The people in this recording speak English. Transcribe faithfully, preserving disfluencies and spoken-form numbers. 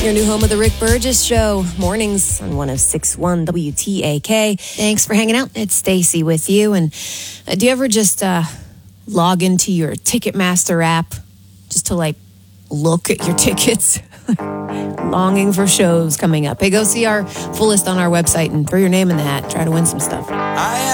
Your new home of the Rick Burgess Show. Mornings on one oh six point one W T A K. Thanks for hanging out. It's Stacy with you. And uh, do you ever just uh, log into your Ticketmaster app just to like look at your tickets? Longing for shows coming up. Hey, go see our full list on our website and throw your name in the hat. Try to win some stuff. I